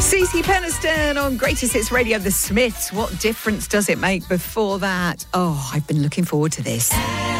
CeCe Peniston on Greatest Hits Radio, The Smiths. What difference does it make? Before that, I've been looking forward to this.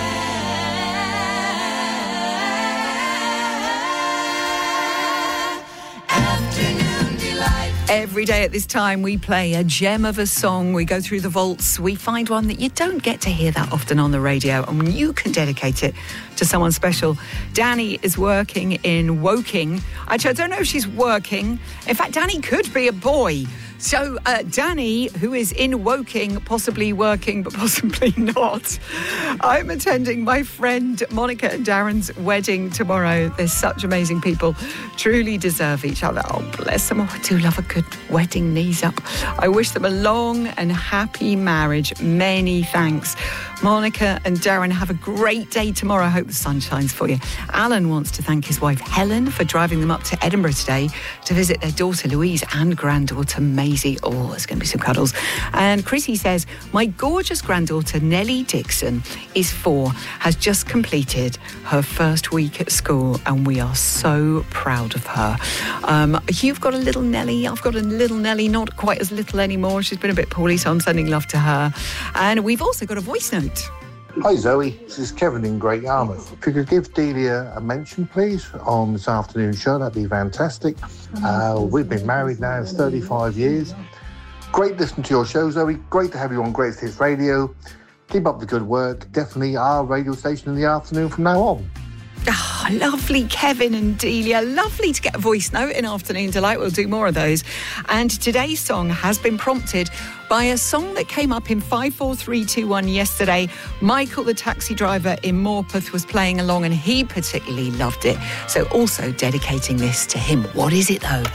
Every day at this time, we play a gem of a song. We go through the vaults. We find one that you don't get to hear that often on the radio, and you can dedicate it to someone special. Danny is working in Woking. Actually, I don't know if she's working. In fact, Danny could be a boy. So, Danny, who is in Woking, possibly working, but possibly not. I'm attending my friend Monica and Darren's wedding tomorrow. They're such amazing people, truly deserve each other. Oh, bless them. Oh, I do love a good wedding, knees up. I wish them a long and happy marriage. Many thanks. Monica and Darren, have a great day tomorrow. I hope the sun shines for you. Alan wants to thank his wife Helen for driving them up to Edinburgh today to visit their daughter Louise and granddaughter Maisie. Oh, there's going to be some cuddles. And Chrissy says, my gorgeous granddaughter Nellie Dixon is 4, has just completed her first week at school, and we are so proud of her. You've got a little Nellie. I've got a little Nellie, not quite as little anymore. She's been a bit poorly, so I'm sending love to her. And we've also got a voice note. Hi Zoe, this is Kevin in Great Yarmouth. If you could give Delia a mention, please, on this afternoon show, that'd be fantastic. We've been married now 35 years. Great listening to your show, Zoe. Great to have you on Greatest Hits Radio. Keep up the good work. Definitely our radio station in the afternoon from now on. Oh, lovely, Kevin and Delia. Lovely to get a voice note in Afternoon Delight. We'll do more of those. And today's song has been prompted by a song that came up in 54321 yesterday. Michael, the taxi driver in Morpeth, was playing along and he particularly loved it. So also dedicating this to him. What is it, though?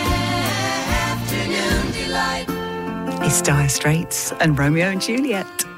Afternoon Delight. It's Dire Straits and Romeo and Juliet.